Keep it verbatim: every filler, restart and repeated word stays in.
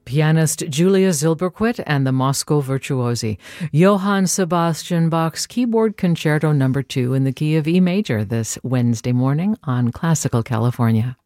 pianist Julia Zilberquit and the Moscow Virtuosi. Johann Sebastian Bach's Keyboard Concerto Number two in the key of E major this Wednesday morning on Classical California.